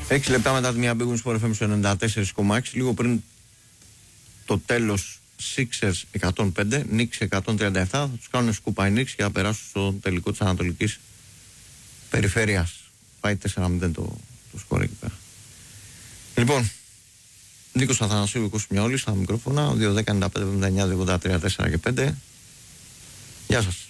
6 λεπτά μετά τη μία Big Win Sport FM στο 94,6. Λίγο πριν το τέλος, Sixers 105, Knicks 137. Θα τους κάνουν σκούπα οι Knicks και θα περάσουν στο τελικό της Ανατολικής Περιφέρειας. Πάει 4-0 το σκορ εκεί πέρα. Λοιπόν, Νίκος Αθανασίου, 20 Μιαόλης στα μικρόφωνα, 2-10-95-79-83-4 και 5. Γεια σας.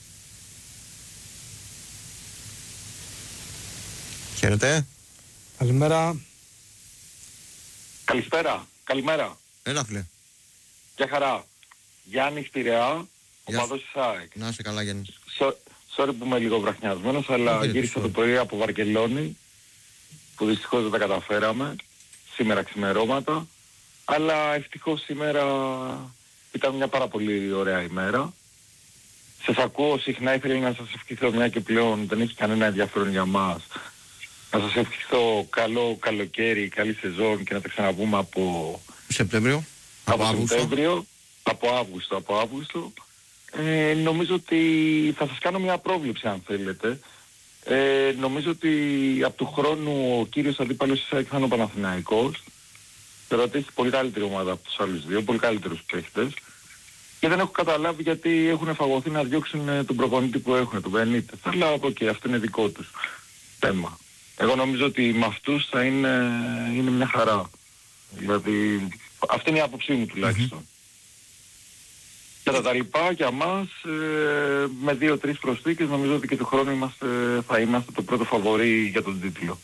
Χαίρετε. Καλημέρα. Καλησπέρα. Καλημέρα. Έλα φίλε. Γεια χαρά. Γιάννης Πειραιά, οπαδός της ΑΕΚ. Να είσαι καλά Γιάννη. Sorry που είμαι λίγο βραχνιασμένος, αλλά γύρισα το πρωί από Βαρκελόνη, που δυστυχώς δεν τα καταφέραμε, σήμερα ξημερώματα, αλλά ευτυχώς σήμερα ήταν μια πάρα πολύ ωραία ημέρα. Σας ακούω συχνά, ήθελα να σας ευχηθώ, μια και πλέον δεν έχει κανένα ενδιαφέρον για μας, να σας ευχηθώ καλό καλοκαίρι, καλή σεζόν και να τα ξαναπούμε από Σεπτέμβριο. Από Σεπτέμβριο, από Αύγουστο. Νομίζω ότι θα σας κάνω μια πρόβλεψη αν θέλετε. Νομίζω ότι από του χρόνου ο κύριος αντίπαλος της ΑΕΚ θα είναι ο Παναθηναϊκός. Θεωρώ ότι έχει πολύ καλύτερη ομάδα από τους άλλους δύο, πολύ καλύτερους παίχτες. Και δεν έχω καταλάβει γιατί έχουν φαγωθεί να διώξουν τον προπονητή που έχουν, τον Μπενίτες. Αλλά από εκεί, αυτό είναι δικό τους θέμα. Εγώ νομίζω ότι με αυτούς θα είναι μια χαρά. Δηλαδή, αυτή είναι η άποψή μου τουλάχιστον. Κατά τα λοιπά για μας, με 2-3 προσθήκες νομίζω ότι και του χρόνου θα είμαστε το πρώτο φαβορί για τον τίτλο.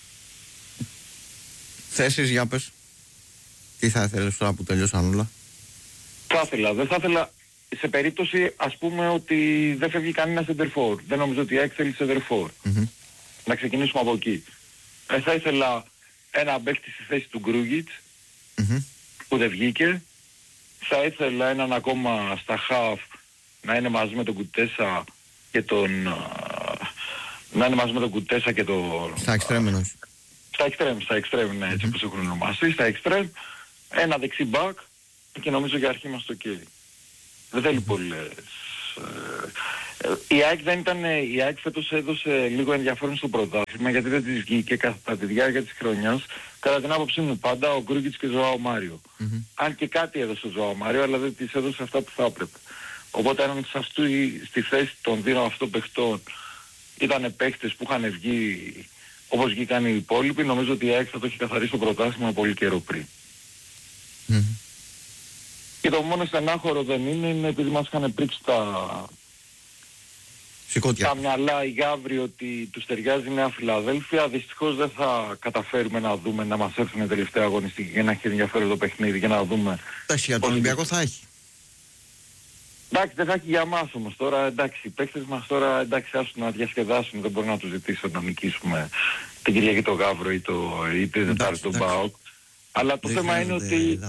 Θέσεις για πες. Τι θα ήθελες τώρα που τελειώσαν όλα? Δεν θα ήθελα σε περίπτωση ας πούμε ότι δεν φεύγει κανένα center-for. Δεν νομίζω ότι η ΑΕΚ θέλει center-for. Να ξεκινήσουμε από εκεί. Θα ήθελα ένα παίκτη στη θέση του Γκρούγιτς που δεν βγήκε. Θα ήθελα έναν ακόμα στα half να είναι μαζί με τον Κουτέσα και τον... να είναι μαζί με τον Κουτέσα και τον... Στα extreme Στα extreme, ναι, έτσι όπως έχουν ονομαστεί. Στα extreme, ένα δεξί back και νομίζω για αρχή μας το κέρι. Δεν θέλει πολλές... Η ΑΕΚ φέτος έδωσε λίγο ενδιαφέρον στο πρωτάθλημα γιατί δεν της βγήκε κατά τη διάρκεια της χρονιάς, κατά την άποψή μου πάντα, ο Γκρούγκιτς και ο Ζωάο Μάριο. Αν και κάτι έδωσε ο Ζωάο Μάριο, αλλά δεν της έδωσε αυτά που θα έπρεπε. Οπότε αν σε αυτού, στη θέση των δύο αυτών παιχτών ήταν παίχτες που είχαν βγει όπως βγήκαν οι υπόλοιποι, νομίζω ότι η ΑΕΚ θα το έχει καθαρίσει το πρωτάθλημα πολύ καιρό πριν. Και το μόνο στενάχωρο δεν είναι επειδή μας είχαν πρίξει τα μυαλά οι Γαύροι ότι τους ταιριάζει η Νέα Φιλαδέλφια. Δυστυχώς δεν θα καταφέρουμε να δούμε, να μας έρθουν τελευταία αγωνιστική για να έχει ενδιαφέρον το παιχνίδι για να δούμε. Εντάξει, για τον Ολυμπιακό θα έχει. Εντάξει, δεν θα έχει για μας όμως τώρα, εντάξει, οι παίκτες μας τώρα, εντάξει, άσουν να διασκεδάσουν, δεν μπορώ να τους ζητήσω να νικήσουμε την Κυριακή το Γαύρο ή την Τετάρτη τον ΠΑΟΚ. Αλλά το θέμα είναι ότι...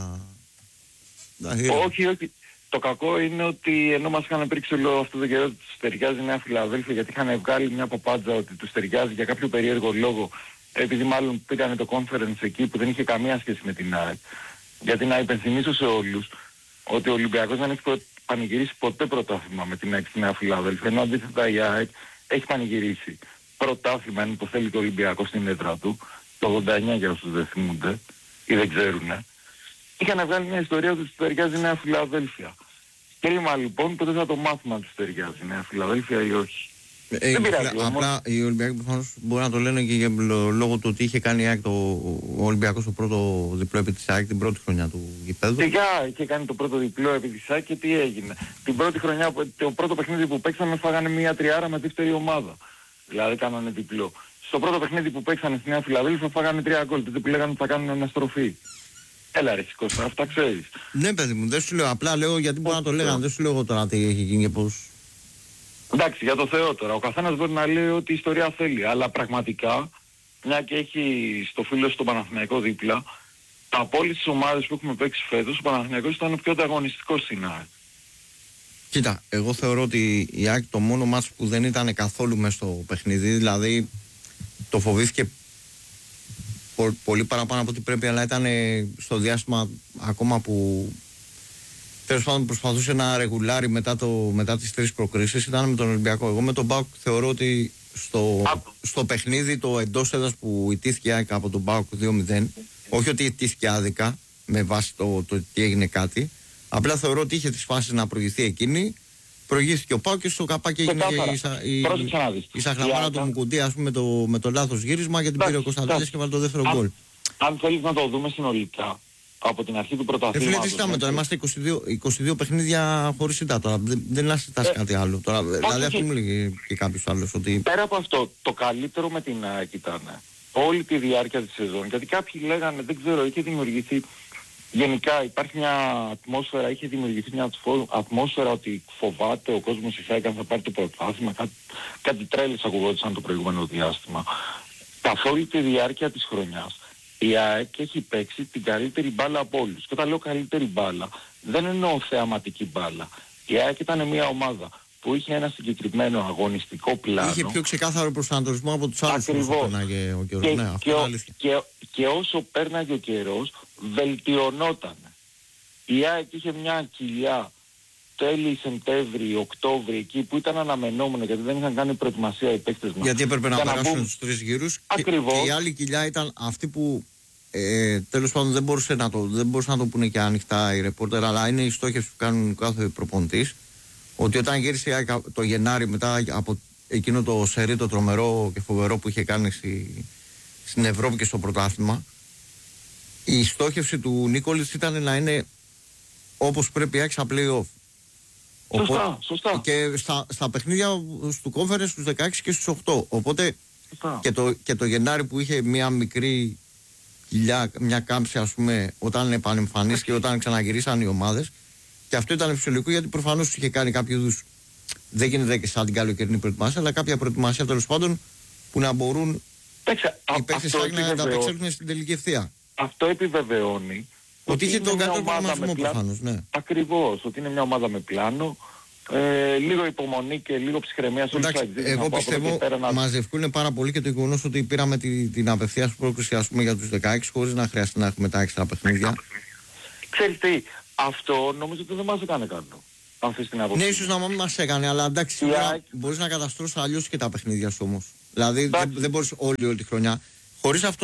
Όχι. Το κακό είναι ότι ενώ μας είχαν πρίξει όλο αυτό το καιρό ότι τους ταιριάζει η Νέα Φιλαδέλφια γιατί είχαν βγάλει μια παπάντζα ότι τους ταιριάζει για κάποιο περίεργο λόγο, επειδή μάλλον πήγανε το conference εκεί που δεν είχε καμία σχέση με την ΑΕΚ. Γιατί να υπενθυμίσω σε όλους ότι ο Ολυμπιακός δεν έχει πανηγυρίσει ποτέ πρωτάθλημα με την ΑΕΚ στη Νέα Φιλαδέλφια, ενώ αντίθετα η ΑΕΚ έχει πανηγυρίσει πρωτάθλημα, αν το θέλει το Ολυμπιακό στην έδρα του, το 89 για όσους δεν θυμούνται ή δεν ξέρουνε. Είχαν βγάλει μια ιστορία ότι τους ταιριάζει η Νέα Φιλαδέλφια. Κρίμα λοιπόν που δεν θα το μάθουμε αν τους ταιριάζει η Νέα Φιλαδέλφια ή όχι. Δεν πειράζει όμως. Απλά οι Ολυμπιακοί προφανώς μπορεί να το λένε και για λόγω του ότι είχε κάνει η ΑΕΚ ο Ολυμπιακός το πρώτο διπλό επί της ΑΕΚ την πρώτη χρονιά του γηπέδου. Είχε κάνει το πρώτο διπλό επί της ΑΕΚ και τι έγινε. Την πρώτη χρονιά, το πρώτο παιχνίδι που παίξαμε φάγανε μια τριάρα με δεύτερη ομάδα. Δηλαδή κάνανε διπλό. Στο πρώτο παιχνίδι που παίξανε στη Νέα Φιλαδέλφια φάγανε 3 γκολ. Τότε που λέγανε ότι θα κάνουν αναστροφή. Έλα ρε Κώστα, αυτά ξέρεις. Ναι παιδί μου, δεν σου λέω, απλά λέω γιατί μπορεί να το λέγανε, δεν σου λέω εγώ τώρα τι έχει γίνει και πώς. Εντάξει, για το Θεό τώρα, ο καθένας μπορεί να λέει ότι η ιστορία θέλει, αλλά πραγματικά, μια και έχει στο φίλο στο Παναθηναϊκό δίπλα, από όλες τις ομάδες που έχουμε παίξει φέτος, ο Παναθηναϊκός ήταν ο πιο ανταγωνιστικός στην ΑΕΚ. Κοίτα, εγώ θεωρώ ότι η ΑΕΚ το μόνο μάτς που δεν ήταν καθόλου μες στο παιχνίδι, δηλαδή το φοβήθηκε πολύ παραπάνω από ό,τι πρέπει, αλλά ήταν στο διάστημα ακόμα που τέλος πάντων προσπαθούσε να ρεγουλάρει μετά τις τρεις προκρίσεις, ήταν με τον Ολυμπιακό. Εγώ με τον ΠΑΟΚ θεωρώ ότι στο παιχνίδι το εντός έδρας που ιτήθηκε από τον ΠΑΟΚ 2-0. Όχι ότι ιτήθηκε άδικα με βάση το τι έγινε κάτι. Απλά θεωρώ ότι είχε τις φάσεις να προηγηθεί εκείνη. Προηγήθηκε ο ΠΑΟΚ και στο καπάκι έγινε η σαχλαμάρα του Μουκουντή, ας πούμε, με το λάθος γύρισμα, γιατί πήρε ο Κωνσταντέλιας και βάλε το δεύτερο γκολ. Αν θέλεις να το δούμε συνολικά από την αρχή του πρωταθλήματος. Φίλε, τώρα είμαστε 22 παιχνίδια χωρίς ήττα τώρα. Δεν να συζητάς κάτι άλλο. Τώρα, δηλαδή αυτό μου λέγει και κάποιος άλλος. Ότι... Πέρα από αυτό, το καλύτερο με την ΑΕΚ ήταν όλη τη διάρκεια της σεζόν. Γιατί κάποιοι λέγανε, δεν ξέρω, είχε δημιουργηθεί. Γενικά υπάρχει μια ατμόσφαιρα, είχε δημιουργηθεί μια ατμόσφαιρα ότι φοβάται ο κόσμος η ΑΕΚ αν θα πάρει το πρωτάθλημα. Κάτι τρέλες ακουγόντουσαν το προηγούμενο διάστημα. Καθ' όλη τη διάρκεια της χρονιάς η ΑΕΚ έχει παίξει την καλύτερη μπάλα από όλους. Και όταν λέω καλύτερη μπάλα, δεν εννοώ θεαματική μπάλα. Η ΑΕΚ ήταν μια ομάδα που είχε ένα συγκεκριμένο αγωνιστικό πλάνο. Είχε πιο ξεκάθαρο προσανατολισμό από τους άλλους όσο πέρναγε ο καιρός. Ναι, αυτό είναι αλήθεια. Και όσο πέρναγε ο καιρός, βελτιωνόταν. Η ΑΕΚ είχε μια κοιλιά τέλη Σεπτέμβρη, Οκτώβρη, εκεί που ήταν αναμενόμενο γιατί δεν είχαν κάνει προετοιμασία οι παίκτες μας. Γιατί έπρεπε να περάσουν τους 3 γύρους. Ακριβώς. Και η άλλη κοιλιά ήταν αυτή που τέλος πάντων δεν μπορούσαν να το πούνε και ανοιχτά οι ρεπόρτερ, αλλά είναι η στόχευση που κάνουν κάθε προπονητής. Ότι όταν γύρισε το Γενάρη μετά από εκείνο το σερί το τρομερό και φοβερό που είχε κάνει στην Ευρώπη και στο πρωτάθλημα, η στόχευση του Νίκολιτς ήταν να είναι όπως πρέπει η ΑΕΚ στα play-off. Σωστά. Και στα παιχνίδια του Conference στους 16 και στους 8. Οπότε και το Γενάρη που είχε μια μικρή κοιλιά, μια κάμψη, ας πούμε, όταν επανεμφανίστηκε και όταν ξαναγυρίσαν οι ομάδες. Και αυτό ήταν φυσιολογικό γιατί προφανώς είχε κάνει κάποιο είδους. Δεν γίνεται και σαν την καλοκαιρινή προετοιμασία, αλλά κάποια προετοιμασία τέλος πάντων που να μπορούν οι παίκτες να ανταπεξέλθουν στην τελική ευθεία. Αυτό επιβεβαιώνει ότι είχε τον καλύτερο προγραμματισμό προφανώς. Ναι. Ακριβώς, ότι είναι μια ομάδα με πλάνο. Λίγο υπομονή και λίγο ψυχραιμία σε όλους τους αγγλίους. Εγώ πιστεύω μας ευκολύνει πάρα πολύ και το γεγονός ότι πήραμε την απευθείας πρόκριση, ας πούμε, για τους 16 χωρίς να χρειαστεί να έχουμε τα έξτρα παιχνίδια. Ξέρεις τι, αυτό νομίζω ότι δεν μας έκανε καλό. Αν θες την άποψη. Ναι, ίσως να μην μας έκανε, αλλά εντάξει, σίγουρα μπορείς να καταστρώσεις αλλιώς και τα παιχνίδια σου όμως. Δηλαδή δεν μπορείς όλη τη χρονιά. Χωρίς αυτό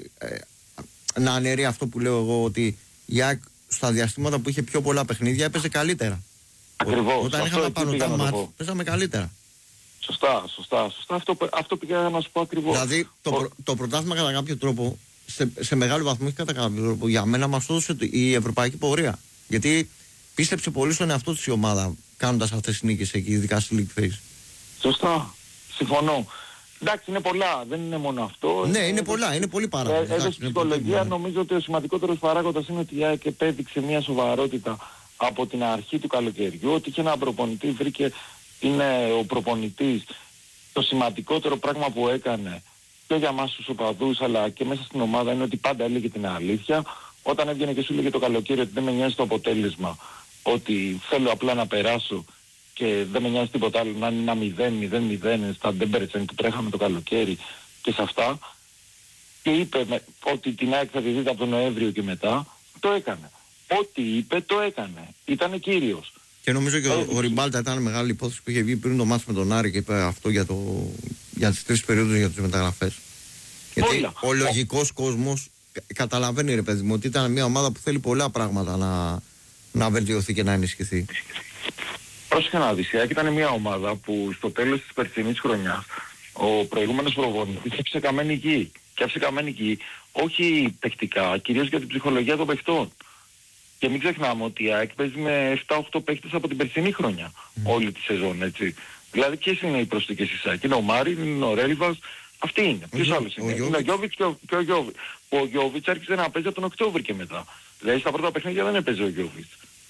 να αναιρεί αυτό που λέω εγώ, ότι η ΑΕΚ στα διαστήματα που είχε πιο πολλά παιχνίδια έπαιζε καλύτερα. Ακριβώς. Όταν είχαμε πάνω τα μάτς, παίζαμε καλύτερα. Σωστά. Αυτό πήγα να σου πω ακριβώς. Δηλαδή το πρωτάθλημα κατά κάποιο τρόπο, σε μεγάλο βαθμό και κατά κάποιο τρόπο, για μένα μας έδωσε η ευρωπαϊκή πορεία. Γιατί πίστεψε πολύ στον εαυτό της η ομάδα κάνοντας αυτές τις νίκες εκεί, ειδικά στη League Phase. Σωστά. Συμφωνώ. Εντάξει, είναι πολλά, δεν είναι μόνο αυτό. Ναι, είναι πολλά, είναι πολύ παράγοντα. Εδώ στην ψυχολογία νομίζω ότι ο σημαντικότερος παράγοντας είναι ότι η ΑΕΚ επέδειξε μια σοβαρότητα από την αρχή του καλοκαιριού, ότι είχε έναν προπονητή, είναι ο προπονητής το σημαντικότερο πράγμα που έκανε και για εμάς τους οπαδούς αλλά και μέσα στην ομάδα είναι ότι πάντα έλεγε την αλήθεια. Όταν έβγαινε και σου έλεγε το καλοκαίρι ότι δεν με νοιάζει το αποτέλεσμα, ότι θέλω απλά να περάσω και δεν με νοιάζει τίποτα άλλο, να είναι ένα 0-0 στα Ντέμπερτσεν που τρέχαμε το καλοκαίρι και σε αυτά, και είπε ότι την ΑΕΚ θα τη δείτε από τον Νοέμβριο και μετά, το έκανε. Ό,τι είπε το έκανε. Ήτανε κύριος. Και νομίζω και ο Ριμπάλτα ήταν μεγάλη υπόθεση που είχε βγει πριν το μάτς με τον Άρη και είπε αυτό για τις 3 περίοδους για τις μεταγραφές. Γιατί ο λογικός κόσμος καταλαβαίνει, ρε παιδί μου, ότι ήταν μια ομάδα που θέλει πολλά πράγματα να βελτιωθεί και να ενισχυθεί. Πρόσεχε να δεις, ήταν μια ομάδα που στο τέλος της περσινής χρονιάς ο προηγούμενος προπονητής έφυσε καμένη γη. Και έφυσε καμένη γη όχι παιχτικά, κυρίως για την ψυχολογία των παιχτών. Και μην ξεχνάμε ότι η ΑΕΚ παίζει με 7-8 παίχτες από την περσινή χρονιά. Όλη τη σεζόν, έτσι. Δηλαδή ποιες είναι οι προσθήκες της ΑΕΚ? Είναι ο Μάριν, είναι ο Ρέλβας. Αυτοί είναι. Ποιος άλλος είναι? Είναι ο Γιώβιτς και ο Γιώβιτς. Ο Γιώβιτς άρχισε να παίζει από τον Οκτώβρη και μετά. Δηλαδή στα πρώτα παιχνίδια δεν έπαιζε ο Γιώβιτς.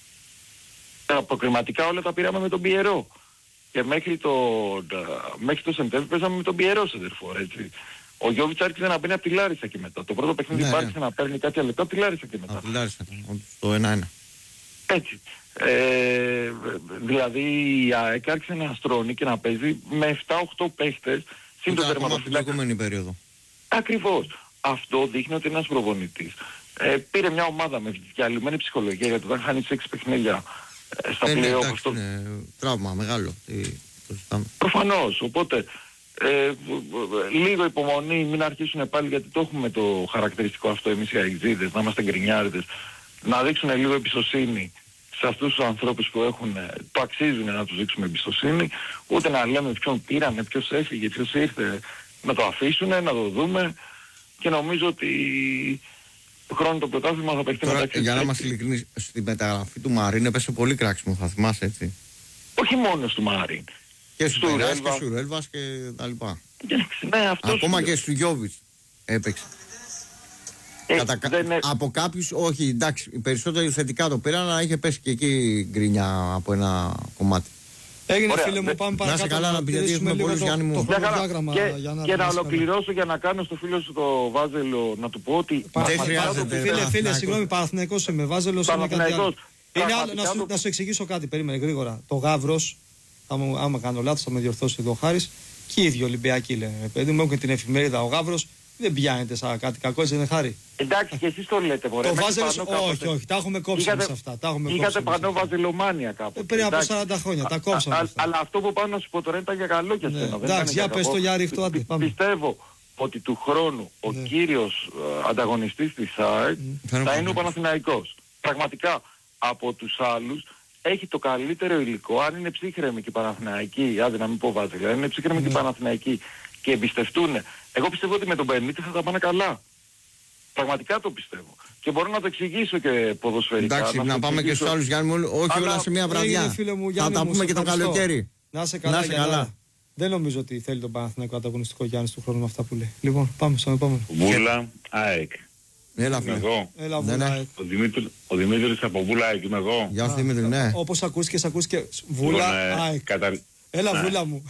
Τα προκριματικά όλα τα πήραμε με τον Πιερό. Και μέχρι το Σεπτέμβριο παίζαμε με τον Πιερό σε τερφόρ, έτσι. Ο Γιώβιτς άρχισε να μπαίνει από τη Λάρισα και μετά. Το πρώτο παιχνίδι που άρχισε να παίρνει κάποια λεπτά από τη Λάρισα και μετά. Από τη Λάρισα, το 1-1. Έτσι. Δηλαδή η ΑΕΚ άρχισε να στρώνει και να παίζει με 7-8 παίχτες συν το τερματοφύλακα. Την προηγούμενη περίοδο. Ακριβώς. Αυτό δείχνει ότι ένας προπονητής πήρε μια ομάδα με διαλυμένη ψυχολογία, γιατί όταν χάνεις 6 παιχνίδια στα play-off. Είναι τραύμα μεγάλο. Προφανώς. Οπότε λίγο υπομονή, μην αρχίσουν πάλι, γιατί το έχουμε το χαρακτηριστικό αυτό εμείς οι αεξίδες, να είμαστε γκρινιάριδες, να δείξουν λίγο εμπιστοσύνη σε αυτούς τους ανθρώπους που το αξίζουν να τους δείξουμε εμπιστοσύνη, ούτε να λέμε ποιον πήρανε, ποιος έφυγε, ποιος ήρθε, να το αφήσουνε, να το δούμε, και νομίζω ότι του χρόνου το πρωτάθλημα θα παιχτεί μεταξύ. Για να είμαστε ειλικρινείς, στη μεταγραφή του Μαρίν έπεσε πολύ κράξιμο, θα θυμάσαι, έτσι. Όχι μόνο του Μαρίν. Και στου Περάς και στου Ρέλβας και τα λοιπά. Ναι, ακόμα και στου Γιώβιτς έπαιξε. Από κάποιους, όχι, εντάξει, οι περισσότεροι θετικά το πήραν, αλλά είχε πέσει και εκεί γκρινιά από ένα κομμάτι. Έγινε, φίλε μου, πάμε παρακάτω. Να σε καλά, να πει, γιατί έχουμε πολλούς, Γιάννη μου. Και να ολοκληρώσω, για να κάνω στο φίλο σου το Βάζελο, να του πω ότι... Δεν χρειάζεται. Φίλε, συγγνώμη, Παναθηναϊκός είμαι, Βάζελος είναι κάτι άλλο. Να σου εξηγήσω κάτι, περίμενε γρήγορα. Το Γαύρος, άμα κάνω λάθος θα με διορθώσει εδώ ο Χάρης, και οι ίδιοι Ολυμπιακοί λένε, παιδί μου, έχουν την εφημερίδα ο Γαύρος. Δεν πιάνετε σαν κάτι κακό, έτσι δεν είναι, Χάρη? Εντάξει, και εσείς το λέτε, μωρέ. Το Βάζελος, όχι, τα έχουμε κόψει εμείς αυτά. Είχατε πανώ βαζελομάνια κάπου. Πριν από 40 χρόνια, τα κόψαμε. Αλλά αυτό που πάω να σου πω τώρα ήταν για καλό και εσένα. Εντάξει, για πες το, για ρίχτω, άντε, πάμε. Πιστεύω ότι του χρόνου ο κύριος ανταγωνιστής της ΣΑΕΚ θα είναι ο Παναθηναϊκός. Πραγματικά, από τους άλλους έχει το καλύτερο υλικό. Αν είναι ψύχρεμοι και οι Παναθηναϊκοί, άντε να μην πω Βάζελο, αν είναι ψύχρεμοι και οι Παναθηναϊκοί και εμπιστευτούν, εγώ πιστεύω ότι με τον Μπενίτη θα τα πάνε καλά. Πραγματικά το πιστεύω. Και μπορώ να το εξηγήσω και ποδοσφαιρικά. Εντάξει, να πάμε και στους άλλους, Γιάννη μου, όχι όλα σε μια βραδιά. Θα τα πούμε και το καλοκαίρι. Να σε καλά. Δεν νομίζω ότι θέλει τον Παναθηναϊκό ανταγωνιστικό Γιάννης του χρόνου με αυτά που λέει. Λοιπόν, πάμε στον επόμενο. Βούλα, ΑΕΚ. Έλα, φίλε. Έλα, Βούλα, ΑΕΚ. Ο Δημήτρης από Βούλα, ΑΕΚ, είμαι εγώ. Γεια σου, Δημήτρη, ναι. Όπως ακούστηκε, Βούλα, ΑΕΚ. Έλα, Βούλα μου.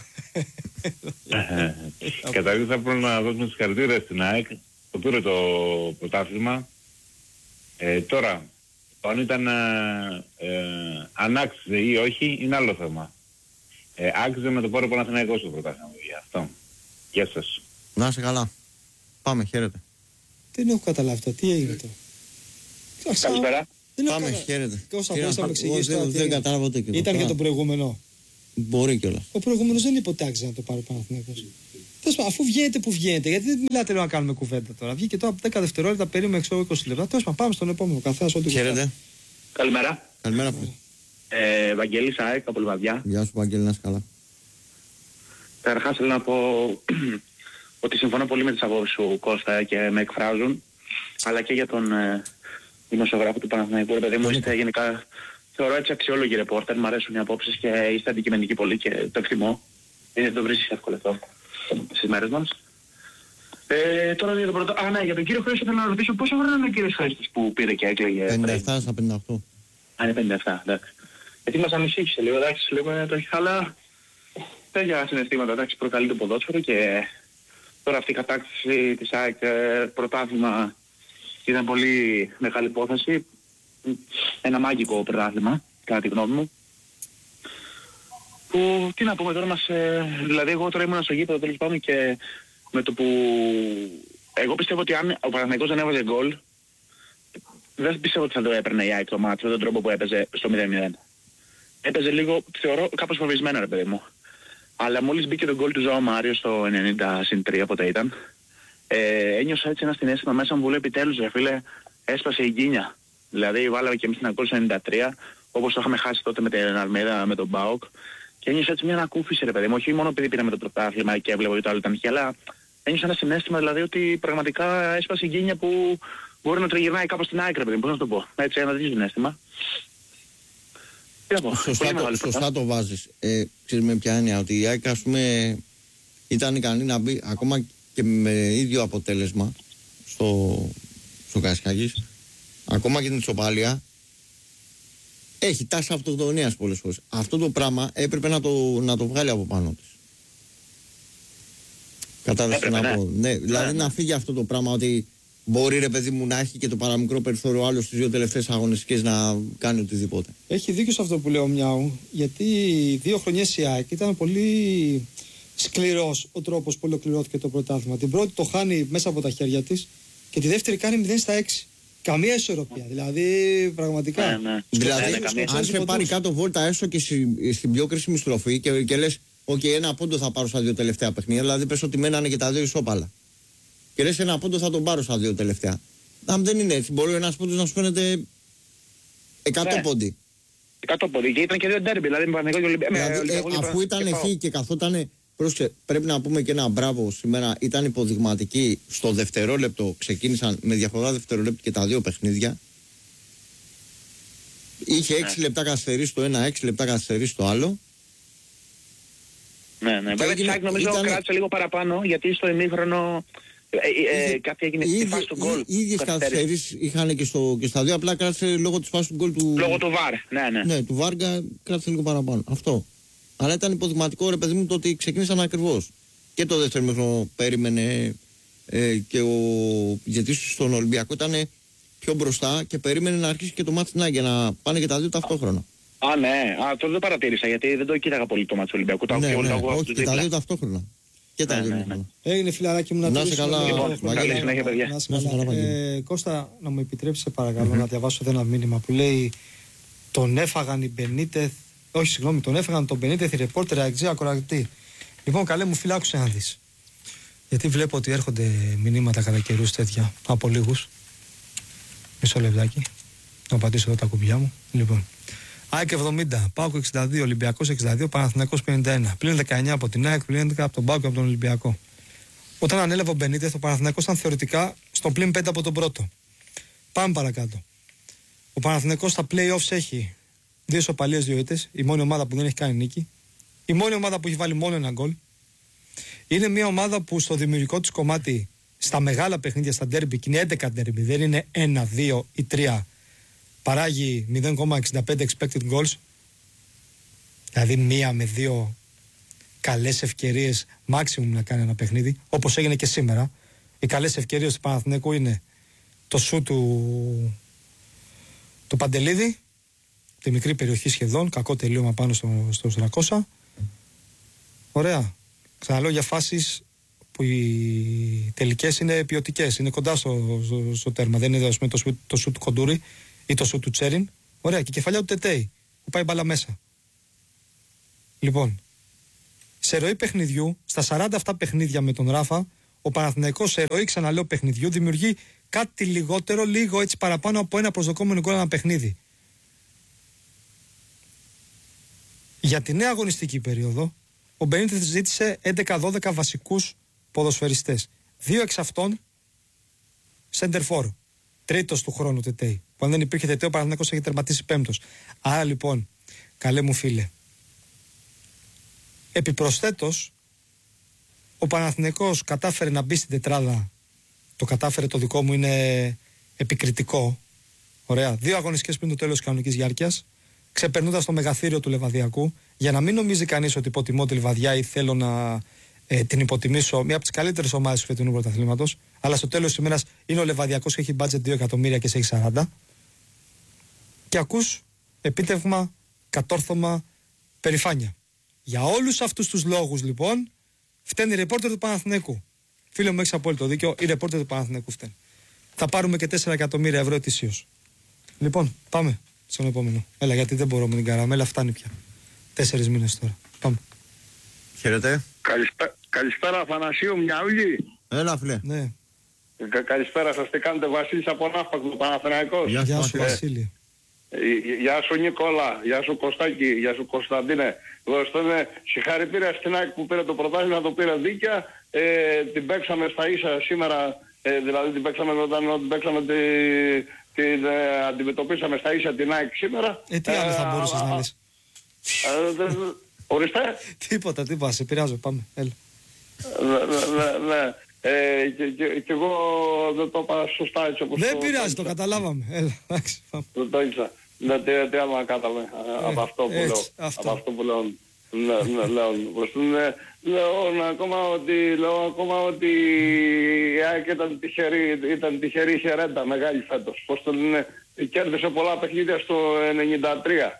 Καταρχήν θα πρέπει να δώσουμε συγχαρητήρια στην ΑΕΚ που πήρε το πρωτάθλημα. Τώρα, αν ήταν ανάξιζε ή όχι, είναι άλλο θέμα. Άξιζε με το πόρο Παναθηναϊκός στο πρωτάθλημα. Γι' αυτό. Γεια σας. Να είσαι καλά. Πάμε, χαίρετε. Δεν έχω καταλάβει το. Τι έγινε τώρα? Καλησπέρα. Πάμε, χαίρετε. Κώστα, μπορείς να μου εξηγήσεις? Δεν κατάλαβα ούτε και εγώ. Ήταν και το προηγούμενο. Μπορεί κιόλας. Ο προηγούμενος δεν είπε ότι άξιζε να το πάρει ο Παναθηναϊκός. Αφού βγαίνετε που βγαίνετε, γιατί δεν μιλάτε να κάνουμε κουβέντα τώρα? Βγήκε τώρα από 10 δευτερόλεπτα, περίμενε 20 λεπτά. Τέλος πάντων, πάμε στον επόμενο. Καθένας ό,τι χαίρετε. Καλημέρα. Καλημέρα, φίλε. Βαγγέλης ΑΕΚ από Λιβαδιά. Γεια σου, Βαγγέλη, να είσαι καλά. Καταρχάς θέλω να πω ότι συμφωνώ πολύ με τις απόψεις σου, Κώστα, και με εκφράζουν, αλλά και για τον δημοσιογράφο του Παναθηναϊκού. Ρε παιδί μου, είστε γενικά, θεωρώ έτσι αξιόλογοι ρεπόρτερ, μου αρέσουν οι απόψεις και είστε αντικειμενικοί πολύ και το εκτιμώ. Δεν το βρίσκεις εύκολο αυτό στις μέρες μας. Τώρα για τον πρώτο... για τον κύριο Χρήστο θέλω να ρωτήσω πόσο χρόνο είναι ο κύριος Χρήστος που πήρε και έκλαιγε? 57 στα 58. Είναι 57, εντάξει. Γιατί μας ανησύχησε λίγο, εντάξει, λέμε το έχει χαλά. Τέτοια συναισθήματα, εντάξει, προκαλεί το ποδόσφαιρο και τώρα αυτή η κατάκτηση της ΑΕΚ πρωτάθλημα ήταν πολύ μεγάλη υπόθεση. Ένα μάγικο πρωτάθλημα, κατά τη γνώμη μου. Που, τι να πούμε τώρα μας, δηλαδή εγώ τώρα ήμουν στο γήπεδο τέλος πάντων και με το που εγώ πιστεύω ότι αν ο Παναθηναϊκός δεν έβαζε γκολ, δεν πιστεύω ότι θα το έπαιρνε η ΑΕΚ το μάτι με τον τρόπο που έπαιζε στο 0-0. Έπαιζε λίγο, θεωρώ, κάπως φοβισμένα, ρε παιδί μου. Αλλά μόλις μπήκε το γκολ του Ζωά Μάριο στο 90-3 πότε ήταν, ένιωσα έτσι ένα συναίσθημα μέσα μου που λέει επιτέλους, ρε φίλε, έσπασε η γκίνια. Δηλαδή βάλαμε και εμείς την γκολ στο 93, όπως το είχαμε χάσει τότε με την Αλμέιδα, με τον ΠΑΟΚ. Και ένιωσα έτσι μια ανακούφιση, ρε παιδί μου, όχι μόνο επειδή πήραμε το πρωτάθλημα και έβλεπα ότι το άλλο ήταν χι, αλλά ένιωσα ένα συναίσθημα δηλαδή ότι πραγματικά έσπασε η γκίνια που μπορεί να τριγυρνάει κάπως στην άκρη, παιδί μου, πώς να το πω. Έτσι, ένα τέτοιο συναίσθημα. Σωστά το βάζεις. Ξέρεις με ποια έννοια, ότι η ΑΕΚ, ας πούμε, ήταν ικανή να μπει ακόμα και με ίδιο αποτέλεσμα στο Καραϊσκάκης, ακόμα και την ισοπαλία, έχει τάση αυτοκτονίας πολλές φορές. Αυτό το πράγμα έπρεπε να το βγάλει από πάνω της. Κατάλαβες να πω. Ναι, δηλαδή να φύγει αυτό το πράγμα, ότι μπορεί, ρε παιδί μου, να έχει και το παραμικρό περιθώριο άλλο στις δύο τελευταίες αγωνιστικές να κάνει οτιδήποτε. Έχει δίκιο σε αυτό που λέει ο Μιάου, γιατί 2 χρονιές η ΑΕΚ ήταν πολύ σκληρός ο τρόπος που ολοκληρώθηκε το πρωτάθλημα. Την πρώτη το χάνει μέσα από τα χέρια της και τη δεύτερη κάνει 0 στα 6. Καμία ισορροπία. Δηλαδή, πραγματικά. Δηλαδή, αν σε πάρει κάτω βόλτα έστω και στην πιο κρίσιμη στροφή και λες, ένα πόντο θα πάρω στα 2 τελευταία παιχνίδια. Δηλαδή, πες ότι μένανε και τα 2 ισόπαλα. Και λες ένα πόντο θα τον πάρω στα 2 τελευταία. Αν δεν είναι έτσι, μπορεί ένας πόντος να σου φαίνεται 100 πόντι. 100 πόντι. Και ήταν και 2 ντέρμπι. Δηλαδή, αφού ήταν εκεί και καθότανε. Πρέπει να πούμε και ένα μπράβο σήμερα. Ήταν υποδειγματική. Στο δευτερόλεπτο ξεκίνησαν με διαφορά δευτερόλεπτο και τα 2 παιχνίδια. Είχε 6 λεπτά καθυστερήσει το ένα, 6 λεπτά καθυστερήσει το άλλο. Ναι. Βέβαια τη ΣΑΕΚ νομίζω κράτησε λίγο παραπάνω, γιατί στο ημίχρονο κάτι έγινε στη φάση του γκολ. Οι ίδιες καθυστερήσεις είχαν και στα 2, απλά κράτησε λόγω της φάσης του γκολ του... Λόγω του ΒΑΡ, ναι. Ναι, του Βάργα κράτησε λίγο παραπάνω. Αυτό. Αλλά ήταν υποδειγματικό, ρε παιδί μου, το ότι ξεκίνησαν ακριβώς. Και το δεύτερο ημίχρονο περίμενε και ο ηγετής στον Ολυμπιακό ήταν πιο μπροστά και περίμενε να αρχίσει και το μάτς για να πάνε και τα 2 ταυτόχρονα. Ναι, αυτό δεν παρατήρησα, γιατί δεν το κοίταγα πολύ το μάτς του Ολυμπιακού. Όχι, και τα 2 ταυτόχρονα. Και τα 2. Έγινε, φιλαράκι μου, να είσαι καλά. Καλή συνέχεια, παιδιά. Κώστα, να μου επιτρέψει παρακαλώ να διαβάσω ένα μήνυμα που λέει: τον έφαγαν οι Μπενίτεθ. Όχι, συγγνώμη, τον έφαγαν τον Μπενίτεθ οι ρεπόρτερ Αεξία ακροατή. Λοιπόν, καλέ μου, φίλε, άκουσε να δεις. Γιατί βλέπω ότι έρχονται μηνύματα κατά καιρούς τέτοια από λίγους. Μισό λεπτάκι. Να πατήσω εδώ τα κουμπιά μου. Λοιπόν. ΑΕΚ 70, ΠΑΟΚ 62, Ολυμπιακός 62, Παναθηναϊκός 51. Πλην 19 από την ΑΕΚ, πλην 11 από τον ΠΑΟΚ και από τον Ολυμπιακό. Όταν ανέλαβε ο Μπενίτεθ, ο Παναθηναϊκός ήταν θεωρητικά στο πλην 5 από τον πρώτο. Πάμε παρακάτω. Ο Παναθηναϊκός στα play-offs έχει 2 ισοπαλίες, 2 ήττες. Η μόνη ομάδα που δεν έχει κάνει νίκη. Η μόνη ομάδα που έχει βάλει μόνο ένα γκολ. Είναι μια ομάδα που στο δημιουργικό της κομμάτι, στα μεγάλα παιχνίδια, στα ντέρμπι, και είναι 11 ντέρμπι, δεν είναι 1, 2 ή 3. Παράγει 0,65 expected goals, δηλαδή 1 με 2 καλές ευκαιρίες maximum να κάνει ένα παιχνίδι, όπως έγινε και σήμερα. Οι καλές ευκαιρίες του Παναθηναϊκού είναι το σουτ του Παντελίδη, τη μικρή περιοχή σχεδόν, κακό τελείωμα πάνω στο Στρακώσα. Ωραία. Ξαναλέω για φάσεις που οι τελικές είναι ποιοτικές, είναι κοντά στο τέρμα. Δεν είναι το σουτ του Κοντούρη ή το σουτ του Τσέριν. Ωραία. Και η κεφαλιά του Τετέι που πάει μπάλα μέσα. Λοιπόν, σε ροή παιχνιδιού, στα 47 παιχνίδια με τον Ράφα, ο Παναθηναϊκός σε ροή, ξαναλέω, παιχνιδιού δημιουργεί κάτι λιγότερο, λίγο έτσι παραπάνω από ένα προσδοκόμενο γκολ ένα παιχνίδι. Για τη νέα αγωνιστική περίοδο, ο Μπενίτεθ ζήτησε 11-12 βασικούς ποδοσφαιριστές. 2 εξ αυτών center for. Τρίτος του χρόνου Τετέι. Που αν δεν υπήρχε Τετέι, ο Παναθηναϊκός έχει τερματίσει 5ος. Άρα λοιπόν, καλέ μου φίλε, επιπροσθέτως, ο Παναθηναϊκός κατάφερε να μπει στην τετράδα. Το κατάφερε, το δικό μου είναι επικριτικό. Ωραία. 2 αγωνιστικές πριν το τέλος της κανονικής διάρκειας, ξεπερνώντας το μεγαθύριο του Λεβαδιακού, για να μην νομίζει κανείς ότι υποτιμώ τη Λιβαδιά ή θέλω να την υποτιμήσω, μία από τις καλύτερες ομάδες του φετινού πρωταθλήματος. Αλλά στο τέλος της ημέρας είναι ο Λεβαδιακός και έχει budget 2 εκατομμύρια και σε έχει 40. Και ακούς επίτευγμα, κατόρθωμα, περηφάνεια. Για όλους αυτούς τους λόγους λοιπόν φταίνει η ρεπόρτερ του Παναθηναϊκού. Φίλε μου, έχεις απόλυτο δίκιο, η ρεπόρτερ του Παναθηναϊκού φταίνει. Θα πάρουμε και 4 εκατομμύρια ευρώ ετησίως. Λοιπόν, πάμε στον επόμενο. Έλα, γιατί δεν μπορώ με την καραμέλα, φτάνει πια. 4 μήνες τώρα. Πάμε. Χαίρετε. Καλησπέρα, Αθανασίου Μιαούλη. Έλα, φίλε. Ναι. Καλησπέρα σας, τι κάνετε? Βασίλης από Ναύπακτο, Παναθηναϊκός. Γεια σου, Βασίλη. Γεια σου Νικόλα, γεια σου Κωστάκη, γεια σου Κωνσταντίνε. Συγχαρητήρια στην ΑΕΚ που πήρε το πρωτάθλημα, το πήρε δίκαια. Την παίξαμε στα ίσα σήμερα, δηλαδή την παίξαμε όταν την παίξαμε την αντιμετωπίσαμε στα ίσα την ΑΕΚ σήμερα. Τι άλλο θα μπορούσες να λες? Ορίστε. Τίποτα, σε πειράζω, πάμε, έλα. Ναι. Και εγώ δεν το είπα σωστά έτσι όπως δεν πειράζει, το καταλάβαμε. Έλα, εντάξει, πάμε. Το ήξερα. Τι άλλο να κάναμε από αυτό που λέω. Από αυτό που λέω. Λέω ακόμα ότι η ΑΕΚ ήταν τυχερή, είχε ρέντα μεγάλη φέτος. Πώς το λένε, κέρδισε πολλά παιχνίδια στο 93.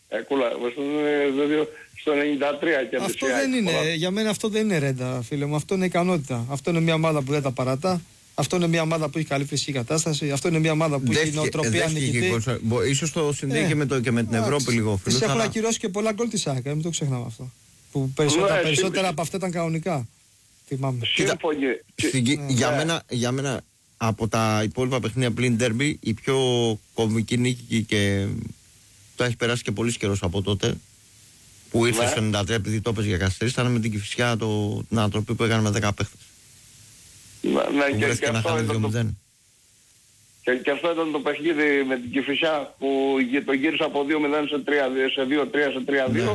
Στο 93 κέρδισε. Αυτό δεν είναι, για μένα αυτό δεν είναι ρέντα, φίλε μου. Αυτό είναι ικανότητα. Αυτό είναι μια ομάδα που δεν τα παρατά. Αυτό είναι μια ομάδα που έχει καλή φυσική κατάσταση. Αυτό είναι μια ομάδα που έχει νοοτροπία νικητή. Ίσως το συνδέει και με την Ευρώπη λίγο. Τις έχουν ακυρώσει και πολλά γκολ της ΑΕΚ, μην το ξεχνάμε αυτό. Που περισσότερα από αυτά ήταν κανονικά. Θυμάμαι. Για μένα από τα υπόλοιπα παιχνίδια πλην ντέρμπι, η πιο κομβική νίκη και το έχει περάσει και πολύ καιρός από τότε που ήρθε στο 93, επειδή το έπαιζε για καθυστερήσεις, ήταν με την Κηφισιά την ανατροπή που έκανε με 10 παίχτες. Που βρέθηκε να χάνει 2-0. Και αυτό ήταν το παιχνίδι με την Κηφισιά που το γύρισε από 2-0 σε 2-3 σε 3-2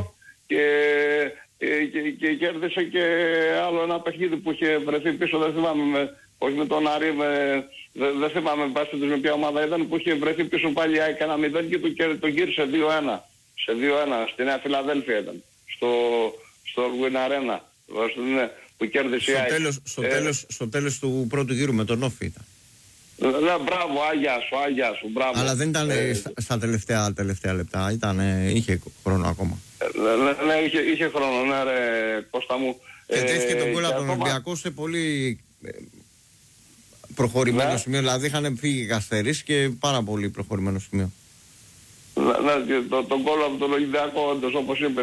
και κέρδισε και άλλο ένα παιχνίδι που είχε βρεθεί πίσω, δεν θυμάμαι, όχι με τον Άρη, δεν θυμάμαι βάσει με ποια ομάδα ήταν, που είχε βρεθεί πίσω πάλι η ΑΕΚ 1-0 και το γύρισε 2-1. Σε 2-1, στη Νέα Φιλαδέλφια ήταν, στο Win Arena, που κέρδισε η ΑΕΚ. Στο τέλος του πρώτου γύρου με τον Όφη ήταν. Ναι, μπράβο, άγια σου, μπράβο. Αλλά δεν ήταν στα τελευταία λεπτά, είχε χρόνο ακόμα. Ναι, είχε χρόνο, ναι ρε Κώστα μου. Και τέθηκε τον γκολ από τον Ολυμπιακό σε πολύ προχωρημένο σημείο, δηλαδή είχαν φύγει καθυστερήσεις και πάρα πολύ προχωρημένο σημείο. Ναι, τον γκολ από τον Ολυμπιακό, όντως, όπως είπες,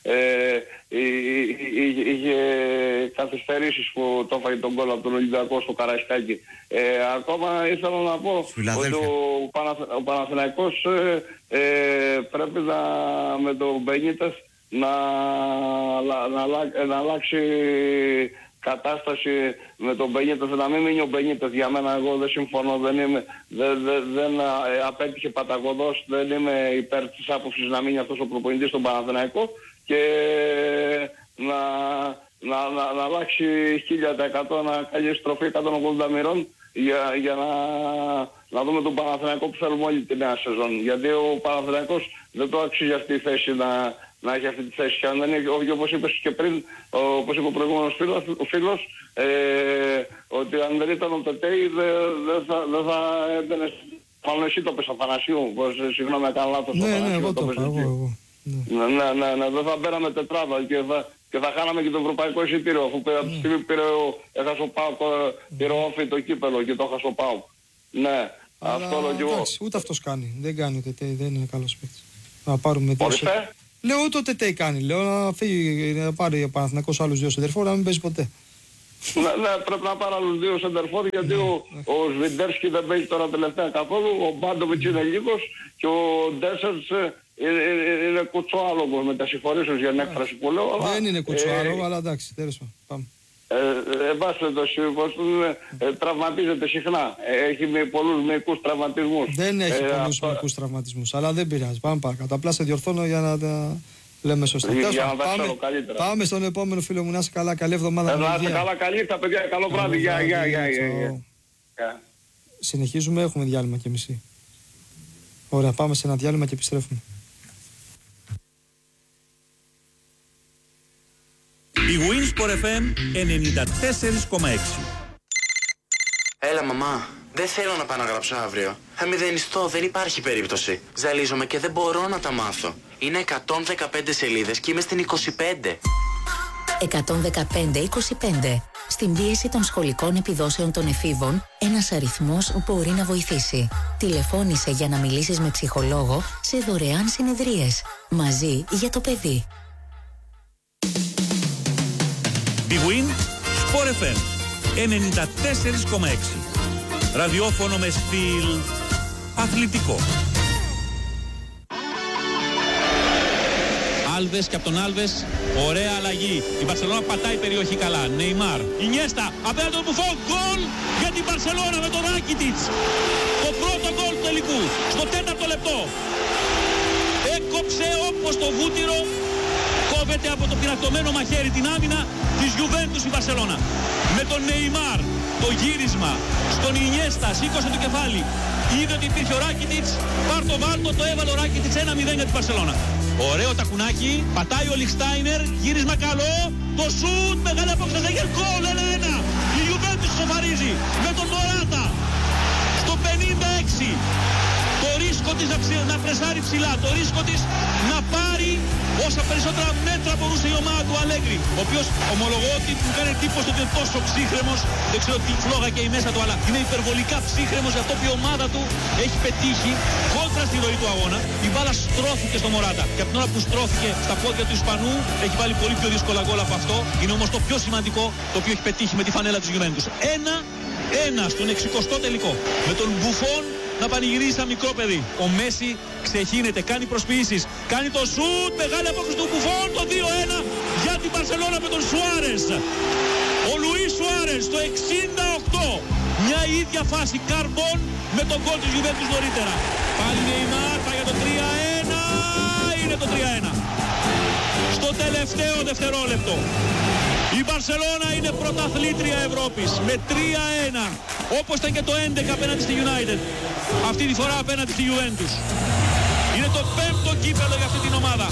είχε καθυστερήσεις που το έφαγε τον γκολ από τον Ολυμπιακό στο Καραϊσκάκι. Ακόμα ήθελα να πω ότι ο Παναθηναϊκός πρέπει με τον Μπενίτες να αλλάξει κατάσταση με τον Μπενίτες, να μην μείνει ο Μπενίτες. Για μένα, εγώ δεν συμφωνώ, δεν απέτυχε παταγωδός, δεν είμαι υπέρ της άποψης να μείνει αυτός ο προπονητής στον Παναθηναϊκό και να αλλάξει 1000%, να κάνει στροφή 180 μοιρών για να δούμε τον Παναθηναϊκό που θέλουμε όλη τη νέα σεζόν. Γιατί ο Παναθηναϊκός δεν το αξίζει αυτή η θέση να έχει αυτή τη θέση. Και αν δεν είναι, όπως είπες και πριν, όπως είπε ο προηγούμενος φίλος, ότι αν δεν ήταν ο Τετέι δεν θα έμπαινε. Μάλλον εσύ το πες, Αθανασίου, συγγνώμη, έκανα λάθος. Ναι, εγώ το είπα. Ναι, δεν θα μπαίναμε τετράδα και θα χάναμε και το ευρωπαϊκό εισιτήριο, αφού από τη στιγμή έχασε ο ΠΑΟΚ, πήρε ο Όφη το κύπελο και το έχασε ο ΠΑΟΚ. Ναι, αυτό λέω κι εγώ. Ούτε αυτός κάνει, δεν κάνει ο Τετέι, δεν είναι καλός παίκτης. Να πάρουμε Ορίστε. Λέω ούτε ο Τετέι κάνει, λέω να φύγει, να πάρει ο Παναθηναϊκός άλλους 2 σεντερφόρ, να μην παίζει ποτέ. Ναι, πρέπει να πάρει άλλους 2 σεντερφόρ, γιατί ο Σβιντέρσκι δεν παίζει τώρα τελευταία καθόλου, ο Μπάντοβιτς είναι λίγος και ο Ντέσσερς είναι κουτσοάλογος, με τα συγχωρήσεις για την έκφραση που λέω. Δεν είναι κουτσοάλογο, αλλά εντάξει, τέλος πάντων. Εν πάση περιπτώσει, τραυματίζεται συχνά. Έχει πολλούς μυϊκούς τραυματισμούς. Δεν έχει πολλούς μυϊκούς τραυματισμούς, αλλά δεν πειράζει. Πάμε παρακάτω. Απλά σε διορθώνω για να τα λέμε σωστά. Πάμε στον επόμενο φίλο μου. Να είσαι καλά, καλή εβδομάδα. Να είσαι καλά, καλή τα παιδιά. Καλό βράδυ. Γεια. Συνεχίζουμε, έχουμε διάλειμμα και μισή. Ωραία, πάμε σε ένα διάλειμμα και επιστρέφουμε. Η Winsport FM 94,6. Έλα μαμά, δεν θέλω να πάω να γράψω αύριο. Θα μηδενιστώ, δεν υπάρχει περίπτωση. Ζαλίζομαι και δεν μπορώ να τα μάθω. Είναι 115 σελίδες και είμαι στην 25. 115-25. Στην πίεση των σχολικών επιδόσεων των εφήβων, ένας αριθμός μπορεί να βοηθήσει. Τηλεφώνησε για να μιλήσεις με ψυχολόγο σε δωρεάν συνεδρίες. Μαζί για το παιδί. Big Win Sport FM 94,6. Ραδιόφωνο με στυλ αθλητικό. Άλβες και από τον Άλβες, ωραία αλλαγή. Η Μπαρσελόνα πατάει περιοχή καλά. Νεϊμάρ, Ινιέστα, απέναντι τον Μπουφόν, γκολ για την Μπαρσελόνα με τον Ράκιτιτς. Το πρώτο γκολ του τελικού, στο 4ο λεπτό. Έκοψε όπως το βούτυρο, κόβεται από το πυρακτωμένο μαχαίρι την άμυνα της Γιουβέντους η Μπαρσελόνα. Με τον Νεϊμάρ, το γύρισμα στον Ινιέστα, σήκωσε το κεφάλι. Είδε ότι υπήρχε ο Ράκιτιτς, πάρτο βάλτο, το έβαλε ο Ράκιτιτς 1-0 για την Μπαρσελόνα. Ωραίο τακουνάκι, πατάει ο Λιχστάινερ, γύρισμα καλό, το σουτ, μεγάλη απόκταση, έγινε γκολ, 1-1. Η Γιουβέντους σοφαρίζει με τον Μωράτα στο 56. Το ρίσκο της να πρεσάρει ψηλά, το ρίσκο της να πάρει όσα περισσότερα μέτρα μπορούσε η ομάδα του Αλέγκρι, ο οποίος ομολογώ ότι μου κάνει εντύπωση ότι είναι τόσο ψύχρεμος, δεν ξέρω τι φλόγα και η μέσα του, αλλά είναι υπερβολικά ψύχρεμος για αυτό που η ομάδα του έχει πετύχει κόντρα στη ροή του αγώνα. Η μπάλα στρώθηκε στο Μωράτα και από την ώρα που στρώθηκε στα πόδια του Ισπανού έχει βάλει πολύ πιο δύσκολα γκολ από αυτό. Είναι όμως το πιο σημαντικό το οποίο έχει πετύχει με τη φανέλα της Juventus. 1-1 στον 60ο τελικό. Με τον Μπουφόν να πανηγυρίζει σαν μικρό παιδί. Ο Μέση ξεχύνεται, κάνει προσποιήσεις, κάνει το σουτ, μεγάλη απόκριση του Μπουφόν, το 2-1 για την Μπαρσελόνα με τον Σουάρες. Ο Λουίς Σουάρες το 68. Μια ίδια φάση καρμπών με τον γκολ της Juventus νωρίτερα. Πάλι Νεϊμάρ, πάει για το 3-1. Είναι το 3-1. Στο τελευταίο δευτερόλεπτο. Η Μπαρσελόνα είναι πρωταθλήτρια Ευρώπης με 3-1. Όπως ήταν και το 11 απέναντι στη United. Αυτή τη φορά απέναντι στη Juventus. Είναι το 5ο κύπελλο για αυτή την ομάδα.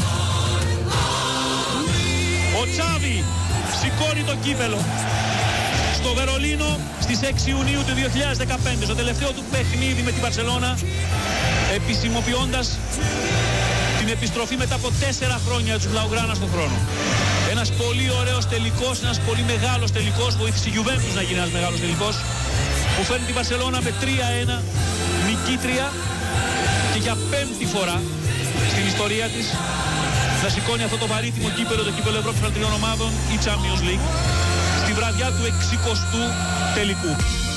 Ο Τσάβι σηκώνει το κύπελλο στο Βερολίνο στις 6 Ιουνίου του 2015. Στο τελευταίο του παιχνίδι με την Μπαρσελόνα, επισημοποιώντας την επιστροφή μετά από 4 χρόνια του Blaugrana στον χρόνο. Ένας πολύ ωραίος τελικός, ένας πολύ μεγάλος τελικός, βοήθησε η Juventus να γίνει ένας μεγάλος τελικός, που φέρνει την Μπαρσελόνα με 3-1 νικήτρια και για 5η φορά στην ιστορία της να σηκώνει αυτό το βαρύτιμο κύπελλο, το κύπελλο Ευρώπης των 3 ομάδων, η Champions League, στη βραδιά του 60ου τελικού.